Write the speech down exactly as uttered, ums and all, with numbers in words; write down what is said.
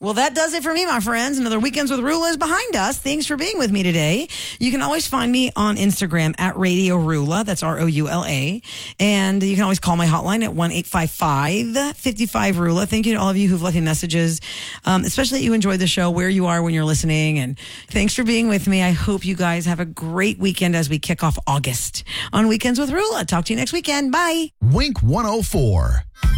Well, that does it for me, my friends. Another Weekends with Rula is behind us. Thanks for being with me today. You can always find me on Instagram at Radio Rula. That's R O U L A. And you can always call my hotline at one eight five five, five five, Rula. Thank you to all of you who've left me messages, um, especially that you enjoyed the show, where you are when you're listening. And thanks for being with me. I hope you guys have a great weekend as we kick off August on Weekends with Rula. Talk to you next weekend. Bye. Wink one oh four.